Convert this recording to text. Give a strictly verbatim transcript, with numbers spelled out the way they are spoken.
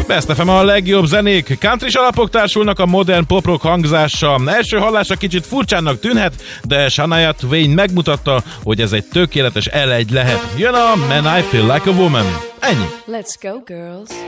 Best ef em a legjobb zenék. Country alapok társulnak a modern pop-rock hangzással. Első hallásra kicsit furcsának tűnhet, de Shania Twain megmutatta, hogy ez egy tökéletes elegy lehet. Jön a Man I Feel Like a Woman. Ennyi. Let's go, girls.